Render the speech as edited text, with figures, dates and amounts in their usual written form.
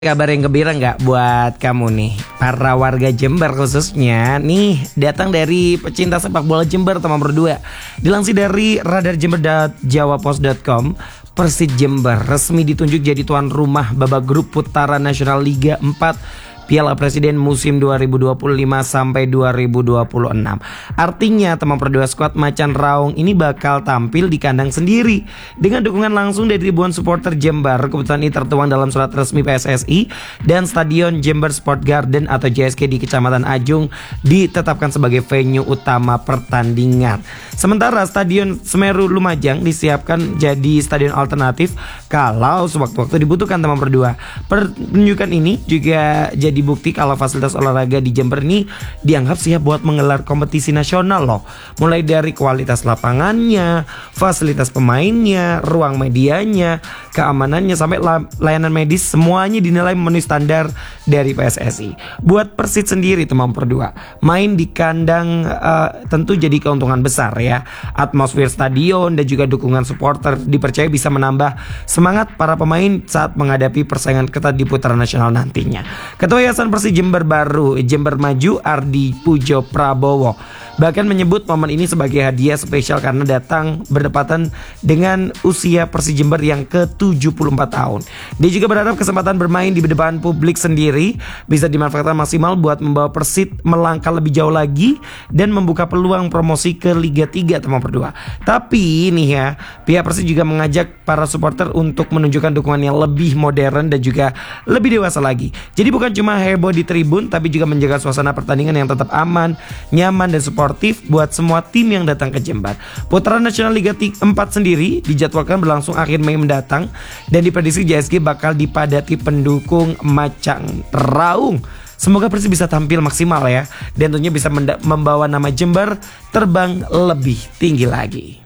Kabar yang gembira nggak buat kamu nih, para warga Jember khususnya nih, datang dari pecinta sepak bola Jember teman berdua. Dilansir dari radarjember.jawapos.com, Persib Jember resmi ditunjuk jadi tuan rumah babak grup putaran nasional Liga 4 Piala Presiden musim 2025 sampai 2026. Artinya teman berdua skuad Macan Raung ini bakal tampil di kandang sendiri dengan dukungan langsung dari ribuan supporter Jember. Keputusan ini tertuang dalam surat resmi PSSI dan Stadion Jember Sport Garden atau JSG di Kecamatan Ajung ditetapkan sebagai venue utama pertandingan. Sementara Stadion Semeru Lumajang disiapkan jadi stadion alternatif kalau sewaktu-waktu dibutuhkan teman berdua. Penunjukan ini juga jadi bukti kalau fasilitas olahraga di Jember ini dianggap siap buat menggelar kompetisi nasional loh. Mulai dari kualitas lapangannya, fasilitas pemainnya, ruang medianya, keamanannya sampai layanan medis, semuanya dinilai memenuhi standar dari PSSI. Buat Persib sendiri teman berdua, main di kandang tentu jadi keuntungan besar ya. Atmosfer stadion dan juga dukungan supporter dipercaya bisa menambah semangat para pemain saat menghadapi persaingan ketat di putaran nasional nantinya. Ketua Yayasan Persib Jember baru, Jember Maju, Ardi Pujo Prabowo, bahkan menyebut momen ini sebagai hadiah spesial karena datang berdepatan dengan usia Persib Jember yang ke-74 tahun. Dia juga berharap kesempatan bermain di depan publik sendiri bisa dimanfaatkan maksimal buat membawa Persib melangkah lebih jauh lagi dan membuka peluang promosi ke Liga 3 teman berdua. Tapi nih ya, pihak Persib juga mengajak para supporter untuk menunjukkan dukungan yang lebih modern dan juga lebih dewasa lagi. Jadi bukan cuma heboh di tribun, tapi juga menjaga suasana pertandingan yang tetap aman, nyaman dan sportif buat semua tim yang datang ke Jember. Putaran nasional Liga 4 sendiri dijadwalkan berlangsung akhir Mei mendatang dan diprediksi JSG bakal dipadati pendukung Macan Raung. Semoga Persib bisa tampil maksimal ya, dan tentunya bisa membawa nama Jember terbang lebih tinggi lagi.